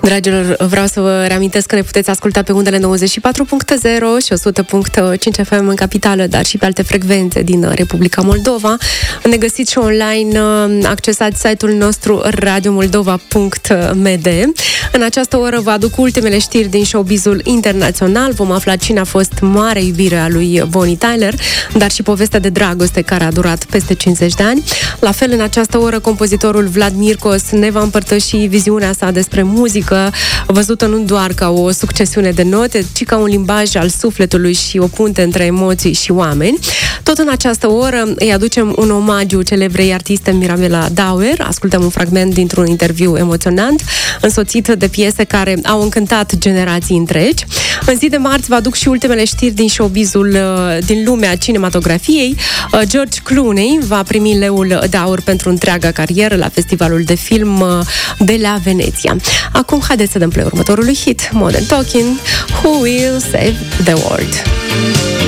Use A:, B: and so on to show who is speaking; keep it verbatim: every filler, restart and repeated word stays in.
A: Dragilor, vreau să vă reamintesc că ne puteți asculta pe undele nouăzeci și patru punct zero și o sută punct cinci F M în capitală, dar și pe alte frecvențe din Republica Moldova. Ne găsiți și online, accesați site-ul nostru radio moldova punct m d. În această oră vă aduc ultimele știri din showbizul internațional. Vom afla cine a fost mare iubire a lui Bonnie Tyler, dar și povestea de dragoste care a durat peste cincizeci de ani. La fel, în această oră, compozitorul Vlad Mircos ne va împărtăși viziunea sa despre muzică, văzută nu doar ca o succesiune de note, ci ca un limbaj al sufletului și o punte între emoții și oameni. Tot în această oră îi aducem un omagiu celebrei artiste Mirabela Dauer. Ascultăm un fragment dintr-un interviu emoționant, însoțit de piese care au încântat generații întregi. În zi de marți vă aduc și ultimele știri din showbizul din lumea cinematografiei. George Clooney va primi Leul de Aur pentru întreaga carieră la festivalul de film de la Veneția. Acum, haideți să dăm play următorului hit, Modern Talking, Who Will Save the World?